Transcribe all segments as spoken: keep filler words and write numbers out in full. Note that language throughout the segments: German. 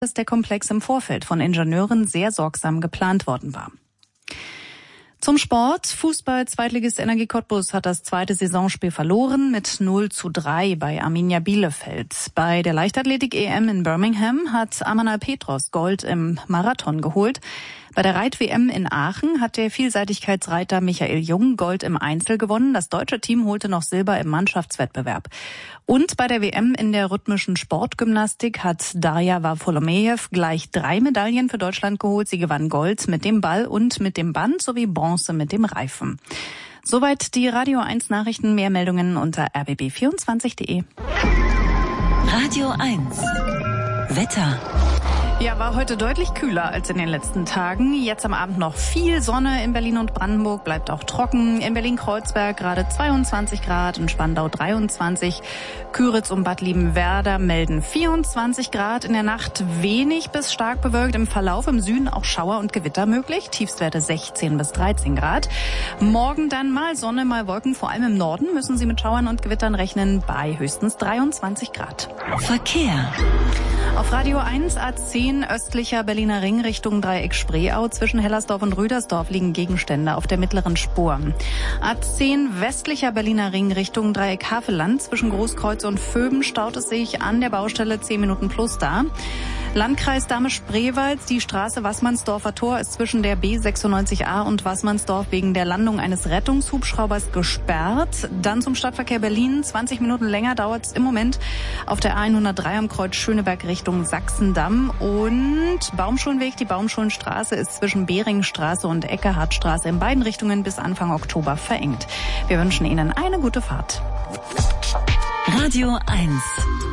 dass der Komplex im Vorfeld von Ingenieuren sehr sorgsam geplant worden war. Zum Sport. Fußball-Zweitligist Energie Cottbus hat das zweite Saisonspiel verloren mit null zu drei bei Arminia Bielefeld. Bei der Leichtathletik-E M in Birmingham hat Amanal Petros Gold im Marathon geholt. Bei der Reit-W M in Aachen hat der Vielseitigkeitsreiter Michael Jung Gold im Einzel gewonnen. Das deutsche Team holte noch Silber im Mannschaftswettbewerb. Und bei der W M in der rhythmischen Sportgymnastik hat Darja Varfolomejew gleich drei Medaillen für Deutschland geholt. Sie gewann Gold mit dem Ball und mit dem Band sowie Bronze mit dem Reifen. Soweit die Radio eins Nachrichten. Mehr Meldungen unter r b b vierundzwanzig punkt d e. Radio eins Wetter. Ja, war heute deutlich kühler als in den letzten Tagen. Jetzt am Abend noch viel Sonne in Berlin und Brandenburg, bleibt auch trocken. In Berlin-Kreuzberg gerade zweiundzwanzig Grad, in Spandau dreiundzwanzig. Küritz und Bad Liebenwerda melden vierundzwanzig Grad. In der Nacht wenig bis stark bewölkt. Im Verlauf im Süden auch Schauer und Gewitter möglich. Tiefstwerte sechzehn bis dreizehn Grad. Morgen dann mal Sonne, mal Wolken. Vor allem im Norden müssen Sie mit Schauern und Gewittern rechnen bei höchstens dreiundzwanzig Grad. Verkehr. Auf Radio eins A zehn östlicher Berliner Ring Richtung Dreieck Spreeau. Zwischen Hellersdorf und Rüdersdorf liegen Gegenstände auf der mittleren Spur. A zehn westlicher Berliner Ring Richtung Dreieck Havelland. Zwischen Großkreuz und Vöben staut es sich an der Baustelle zehn Minuten plus da. Landkreis Dahme-Spreewald, die Straße Wassmannsdorfer Tor ist zwischen der B sechsundneunzig A und Wassmannsdorf wegen der Landung eines Rettungshubschraubers gesperrt. Dann zum Stadtverkehr Berlin. zwanzig Minuten länger dauert es im Moment auf der A hundertdrei am Kreuz Schöneberg Richtung Sachsendamm. Und Baumschulenweg, die Baumschulenstraße ist zwischen Beringstraße und Eckehardtstraße in beiden Richtungen bis Anfang Oktober verengt. Wir wünschen Ihnen eine gute Fahrt. Radio eins.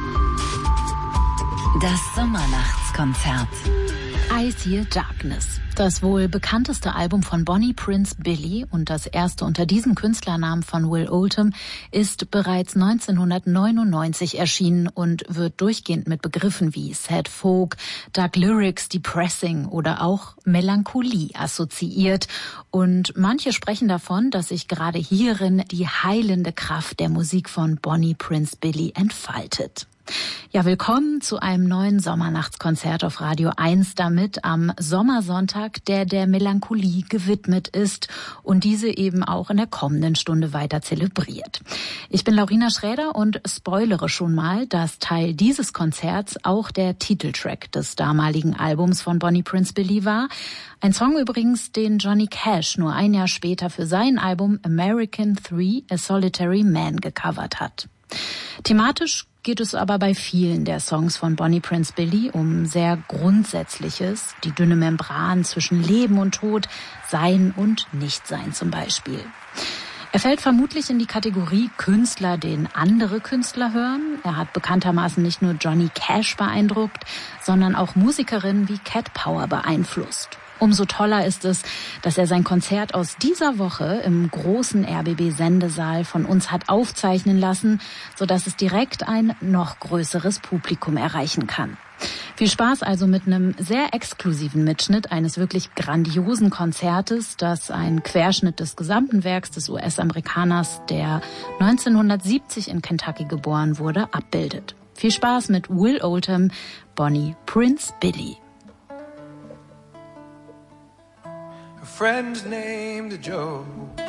Das Sommernachtskonzert. I See Darkness. Das wohl bekannteste Album von Bonnie Prince Billy und das erste unter diesem Künstlernamen von Will Oldham ist bereits neunzehnhundertneunundneunzig erschienen und wird durchgehend mit Begriffen wie Sad Folk, Dark Lyrics, Depressing oder auch Melancholie assoziiert. Und manche sprechen davon, dass sich gerade hierin die heilende Kraft der Musik von Bonnie Prince Billy entfaltet. Ja, willkommen zu einem neuen Sommernachtskonzert auf Radio eins, damit am Sommersonntag, der der Melancholie gewidmet ist und diese eben auch in der kommenden Stunde weiter zelebriert. Ich bin Laurina Schräder und spoilere schon mal, dass Teil dieses Konzerts auch der Titeltrack des damaligen Albums von Bonnie Prince Billy war. Ein Song übrigens, den Johnny Cash nur ein Jahr später für sein Album American Three, A Solitary Man gecovert hat. Thematisch geht es aber bei vielen der Songs von Bonnie Prince Billy um sehr Grundsätzliches, die dünne Membran zwischen Leben und Tod, Sein und Nichtsein zum Beispiel. Er fällt vermutlich in die Kategorie Künstler, den andere Künstler hören. Er hat bekanntermaßen nicht nur Johnny Cash beeindruckt, sondern auch Musikerinnen wie Cat Power beeinflusst. Umso toller ist es, dass er sein Konzert aus dieser Woche im großen R B B-Sendesaal von uns hat aufzeichnen lassen, sodass es direkt ein noch größeres Publikum erreichen kann. Viel Spaß also mit einem sehr exklusiven Mitschnitt eines wirklich grandiosen Konzertes, das ein Querschnitt des gesamten Werks des U S-Amerikaners, der neunzehnhundertsiebzig in Kentucky geboren wurde, abbildet. Viel Spaß mit Will Oldham, Bonnie Prince Billy. Friend named Joe